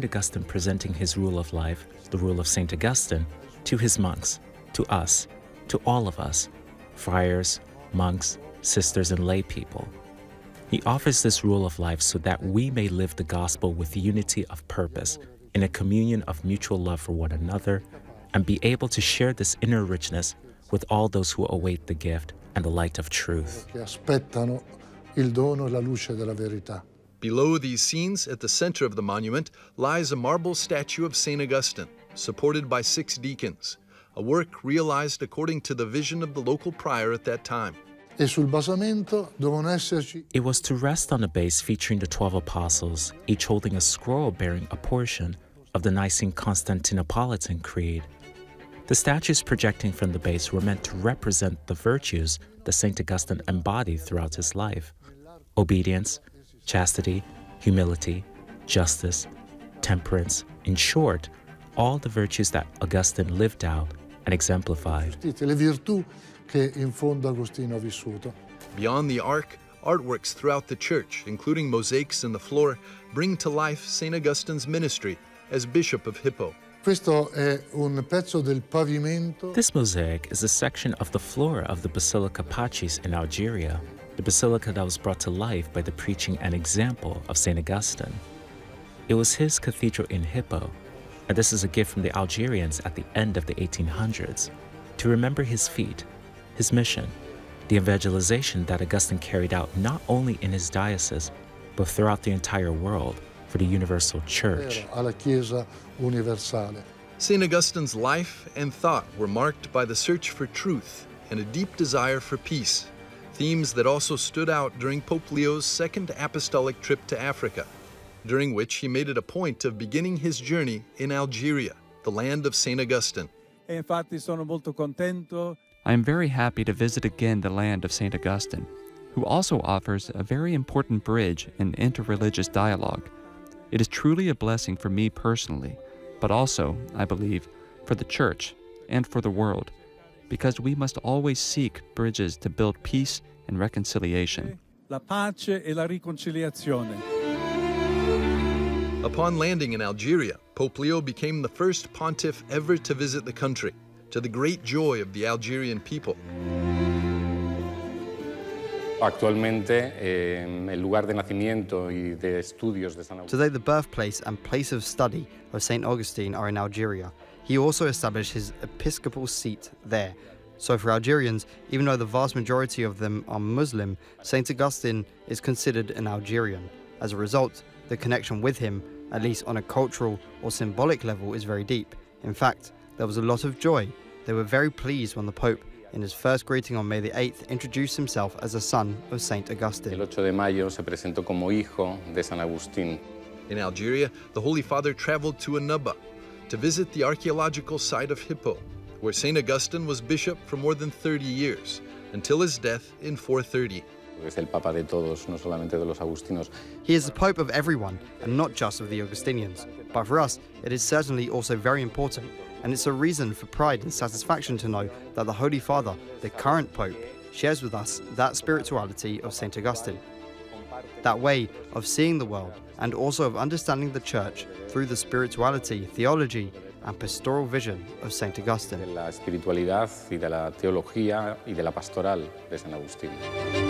Augustine presenting his rule of life, the rule of St. Augustine, to his monks, to us, to all of us, friars, monks, sisters, and lay people. He offers this rule of life so that we may live the gospel with unity of purpose, in a communion of mutual love for one another, and be able to share this inner richness with all those who await the gift and the light of truth. Below these scenes, at the center of the monument, lies a marble statue of St. Augustine, supported by 6 deacons, a work realized according to the vision of the local prior at that time. It was to rest on a base featuring the 12 apostles, each holding a scroll bearing a portion of the Nicene Constantinopolitan Creed. The statues projecting from the base were meant to represent the virtues that St. Augustine embodied throughout his life: obedience, chastity, humility, justice, temperance, in short, all the virtues that Augustine lived out and exemplified. Beyond the ark, artworks throughout the church, including mosaics in the floor, bring to life St. Augustine's ministry as Bishop of Hippo. This mosaic is a section of the floor of the Basilica Pacis in Algeria, the basilica that was brought to life by the preaching and example of St. Augustine. It was his cathedral in Hippo, and this is a gift from the Algerians at the end of the 1800s, to remember his feat, his mission, the evangelization that Augustine carried out not only in his diocese, but throughout the entire world for the universal church. St. Augustine's life and thought were marked by the search for truth and a deep desire for peace, themes that also stood out during Pope Leo's second apostolic trip to Africa, during which he made it a point of beginning his journey in Algeria, the land of St. Augustine. I am very happy to visit again the land of St. Augustine, who also offers a very important bridge in interreligious dialogue. It is truly a blessing for me personally, but also, I believe, for the Church and for the world, because we must always seek bridges to build peace and reconciliation. La pace e la riconciliazione. Upon landing in Algeria, Pope Leo became the first pontiff ever to visit the country, to the great joy of the Algerian people. Today, the birthplace and place of study of St. Augustine are in Algeria. He also established his episcopal seat there. So for Algerians, even though the vast majority of them are Muslim, St. Augustine is considered an Algerian. As a result, the connection with him, at least on a cultural or symbolic level, is very deep. In fact, there was a lot of joy. They were very pleased when the Pope, in his first greeting on May the 8th, introduced himself as a son of St. Augustine. In Algeria, the Holy Father traveled to Annaba to visit the archaeological site of Hippo, where St. Augustine was bishop for more than 30 years, until his death in 430. He is the Pope of everyone, and not just of the Augustinians. But for us, it is certainly also very important, and it's a reason for pride and satisfaction to know that the Holy Father, the current Pope, shares with us that spirituality of St. Augustine. That way of seeing the world, and also of understanding the Church through the spirituality, theology, and pastoral vision of St. Augustine.